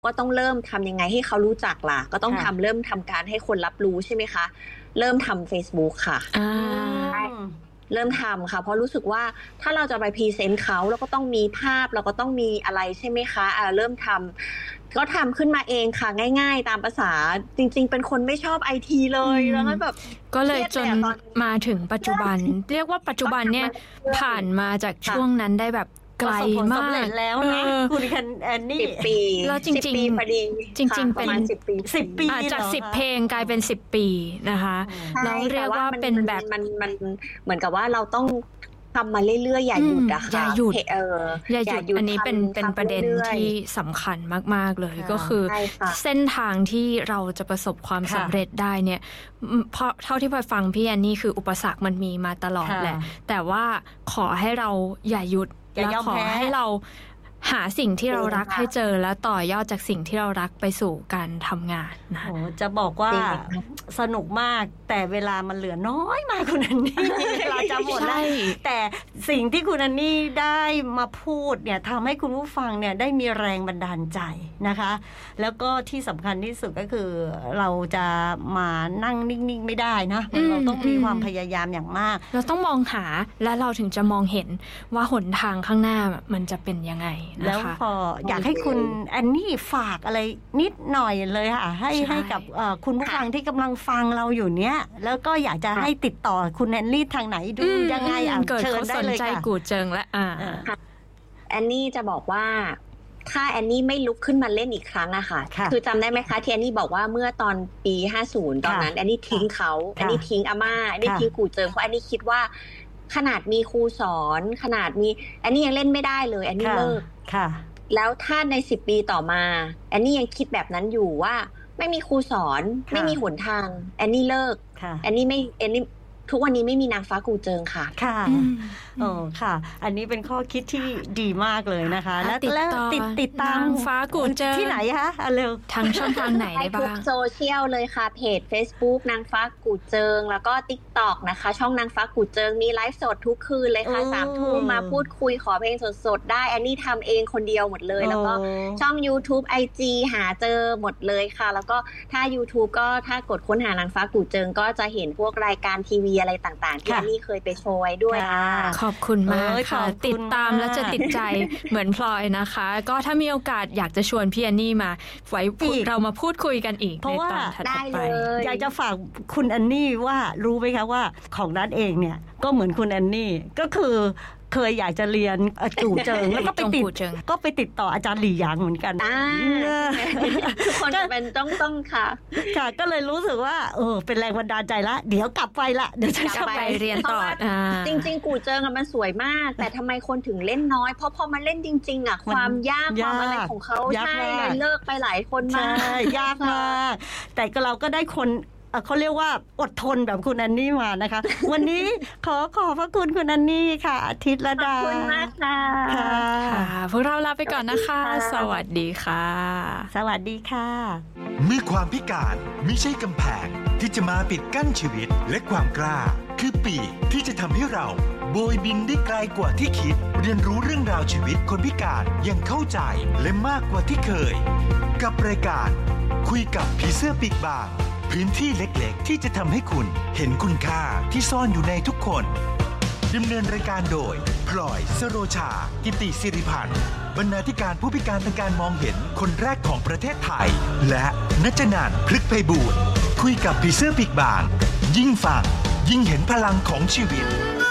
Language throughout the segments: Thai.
ก็ต้องเริ่มทำยังไงให้เขารู้จักล่ะก็ต้องเริ่มทำการให้คนรับรู้ใช่ไหมคะเริ่มทำ Facebook ค่ะเริ่มทำค่ะเพราะรู้สึกว่าถ้าเราจะไปพรีเซนต์เขาเราก็ต้องมีภาพเราก็ต้องมีอะไรใช่ไหมคะเริ่มทำก็ทำขึ้นมาเองค่ะง่ายๆตามภาษาจริงๆเป็นคนไม่ชอบ IT เลยแล้วแบบก็เลยจนมาถึงปัจจุบันเรียกว่าปัจจุบันเนี่ยผ่านมาจากช่วงนั้นได้แบบไกลมากแล้วนะคุณแอนนี่ 10 ปีแล้วจริงๆพอดีจริงๆเป็น 10 ปีจาก10เพลงกลายเป็น10ปีนะคะแล้วเรียกว่าเป็นแบบมันเหมือนกับว่าเราต้องทำมาเรื่อยๆอย่าหยุดอะค่ะอย่าหยุดอันนี้เป็นประเด็นที่สำคัญมากๆเลยก็คือเส้นทางที่เราจะประสบความสำเร็จได้เนี่ยเพราะเท่าที่พลอยฟังพี่แอนนี่คืออุปสรรคมันมีมาตลอดแหละแต่ว่าขอให้เราอย่าหยุดและขอให้เราหาสิ่งที่เรารักให้เจอแล้วต่อยอดจากสิ่งที่เรารักไปสู่การทำงานนะจะบอกว่าสนุกมากแต่เวลามันเหลือน้อยมากคุณอันนี่เวลาจะหมดแล้วแต่สิ่งที่คุณอันนี่ได้มาพูดเนี่ยทำให้คุณผู้ฟังเนี่ยได้มีแรงบันดาลใจนะคะแล้วก็ที่สำคัญที่สุดก็คือเราจะมานั่งนิ่งๆไม่ได้นะเราต้องมีความพยายามอย่างมากเราต้องมองหาและเราถึงจะมองเห็นว่าหนทางข้างหน้ามันจะเป็นยังไงแล้วพออยากให้คุณแอนนี่ฝากอะไรนิดหน่อยเลยค่ะให้กับคุณผู้ฟังที่กำลังฟังเราอยู่เนี้ยแล้วก็อยากจะให้ติดต่อคุณแอนนี่ทางไหนดูยังไงเชิญได้เลยค่ะสนใจกูเจิงและแอนนี่จะบอกว่าถ้าแอนนี่ไม่ลุกขึ้นมาเล่นอีกครั้งอะค่ะคือจำได้ไหมคะที่แอนนี่บอกว่าเมื่อตอนปี50ตอนนั้นแอนนี่ทิ้งเขาแอนนี่ทิ้งอาม่าแอนนี่ทิ้งกูเจิงเพราะแอนนี่คิดว่าขนาดมีครูสอนขนาดมีแอนนี่ยังเล่นไม่ได้เลยแอนนี่เลิกแล้วถ้าใน10 ปีต่อมาแอนนี่ยังคิดแบบนั้นอยู่ว่าไม่มีครูสอนไม่มีหนทางแอนนี่เลิกแอนนี่ทุกวันนี้ไม่มีนางฟ้ากูเจิงค่ะค่ะอันนี้เป็นข้อคิดที่ดีมากเลยนะคะและติดตามนางฟ้ากูเจิงที่ไหนคะเร็วทางช่องทางไหนได้บ้างทุกโซเชียลเลยค่ะเพจ Facebook นางฟ้ากูเจิงแล้วก็ TikTok นะคะช่องนางฟ้ากูเจิงมีไลฟ์สดทุกคืนเลยค่ะ 3 ทุ่มมาพูดคุยขอเพลงสดๆได้แอนนี่ทำเองคนเดียวหมดเลยแล้วก็ช่อง YouTube IG หาเจอหมดเลยค่ะแล้วก็ถ้า YouTube ก็ถ้ากดค้นหานางฟ้ากูเจิงก็จะเห็นพวกรายการทีวีอะไรต่างๆที่แอนนี่เคยไปโชว์ไว้ด้วยขอบคุณมากค่ะติดตามแล้วจะติดใจเหมือนพลอยนะคะก็ถ้ามีโอกาสอยากจะชวนพี่แอนนี่มาไว้เรามาพูดคุยกันอีกในตอนถัดไปอยากจะฝากคุณแอนนี่ว่ารู้ไหมคะว่าของนัทเองเนี่ยก็เหมือนคุณแอนนี่ก็คือเคยอยากจะเรียนจู่เจิงแล้วก็ไปติดต่ออาจารย์หลี่หยางเหมือนกันทุกคนเป็นต้องค่ะก็เลยรู้สึกว่าเป็นแรงบันดาลใจละเดี๋ยวกลับไปละเดี๋ยวจะไปเรียนต่อจริงๆกูเจิงมันสวยมากแต่ทำไมคนถึงเล่นน้อยเพราะพอมาเล่นจริงๆอ่ะความยากความอะไรของเขาใช่เลิกไปหลายคนมากยากมากแต่เราก็ได้คนเขาเรียกว่าอดทนแบบคุณแอนนี่มานะคะวันนี้ขอบพระคุณคุณแอนนี่ค่ะอาทิตย์ละดาขอบคุณมากค่ะพวกเราลาไปก่อนนะคะสวัสดีค่ะสวัสดีค่ะเมื่อความพิการไม่ใช่กำแพงที่จะมาปิดกั้นชีวิตและความกล้าคือปีกที่จะทำให้เราโบยบินได้ไกลกว่าที่คิดเรียนรู้เรื่องราวชีวิตคนพิการอย่างเข้าใจและมากกว่าที่เคยกับรายการคุยกับผีเสื้อปีกบางพื้นที่เล็กๆที่จะทำให้คุณเห็นคุณค่าที่ซ่อนอยู่ในทุกคนดำเนินรายการโดยพลอยสโรชากิติศิริพันธ์บรรณาธิการผู้พิการทางการมองเห็นคนแรกของประเทศไทยและณัฐนันท์ พฤกษ์ไพบูลย์คุยกับผีเสื้อปีกบางยิ่งฟังยิ่งเห็นพลังของชีวิต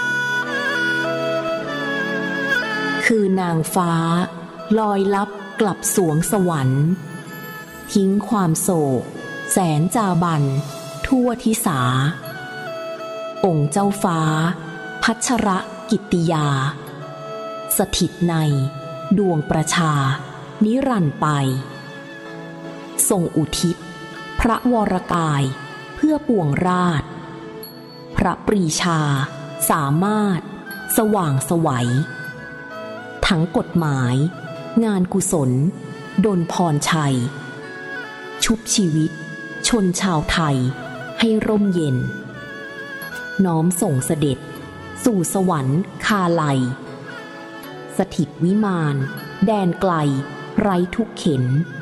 คือนางฟ้าลอยลับกลับสวงสวรรค์ทิ้งความโศกแสนจาบันทั่วทิสาองค์เจ้าฟ้าพัชรกิตติยาสถิตในดวงประชานิรันดร์ไปทรงอุทิศพระวรกายเพื่อปวงราชพระปรีชาสามารถสว่างไสวทั้งกฎหมายงานกุศลดลพรชัยชุบชีวิตชนชาวไทยให้ร่มเย็นน้อมส่งเสด็จสู่สวรรค์คาไลสถิตวิมานแดนไกลไร้ทุกเข็ญ